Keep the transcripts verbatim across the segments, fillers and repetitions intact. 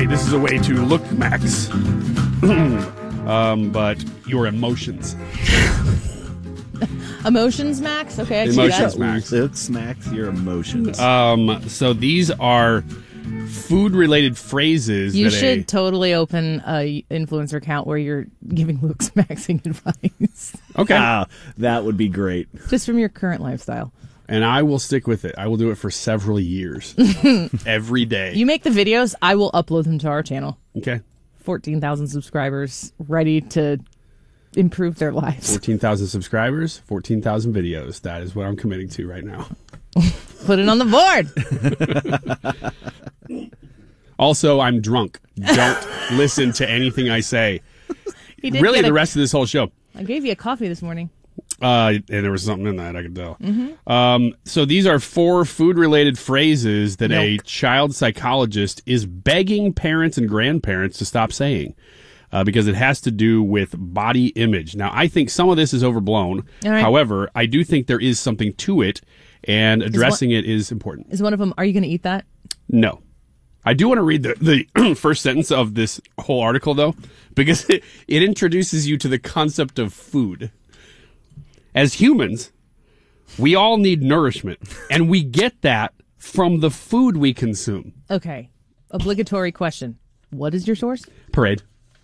say this is a way to look max, um, but your emotions. Emotions max? Okay, I see Emotions that. max. Looks max your emotions. Um, so these are food-related phrases. You that should a, totally open a influencer account where you're giving Luke's maxing advice. Okay. Ah, that would be great. Just from your current lifestyle. And I will stick with it. I will do it for several years. Every day. You make the videos, I will upload them to our channel. Okay. fourteen thousand subscribers ready to improve their lives. fourteen thousand subscribers, fourteen thousand videos. That is what I'm committing to right now. Put it on the board. Also, I'm drunk. Don't listen to anything I say. He did Really, get the a- rest of this whole show. I gave you a coffee this morning. Uh, and there was something in that, I could tell. Mm-hmm. Um, so these are four food-related phrases that a Milk. child psychologist is begging parents and grandparents to stop saying. Uh, because it has to do with body image. Now, I think some of this is overblown. All right. However, I do think there is something to it, and addressing it is important. Is one of them, are you going to eat that? No. I do want to read the, the first sentence of this whole article, though, because it, it introduces you to the concept of food. As humans, we all need nourishment, and we get that from the food we consume. Okay. Obligatory question. What is your source? Parade.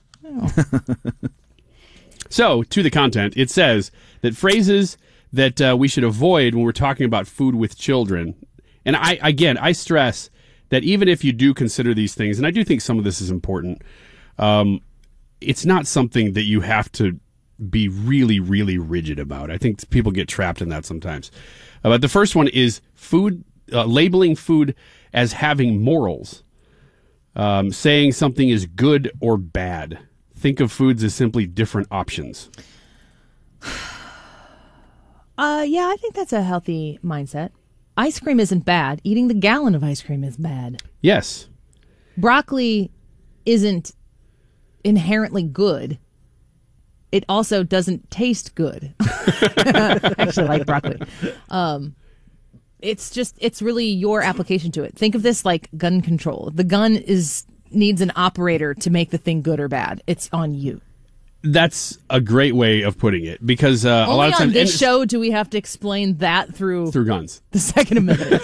So, to the content, it says that phrases that uh, we should avoid when we're talking about food with children, and I, again, I stress that even if you do consider these things, and I do think some of this is important, um, it's not something that you have to be really, really rigid about. I think people get trapped in that sometimes. Uh, but the first one is food, uh, labeling food as having morals, um, saying something is good or bad. Think of foods as simply different options. Uh, yeah, I think that's a healthy mindset. Ice cream isn't bad. Eating the gallon of ice cream is bad. Yes. Broccoli isn't inherently good. It also doesn't taste good. I actually like broccoli. Um, it's just, it's really your application to it. Think of this like gun control. The gun is needs an operator to make the thing good or bad. It's on you. That's a great way of putting it, because uh, a Only lot of on times this and show do we have to explain that through through guns. the Second Amendment.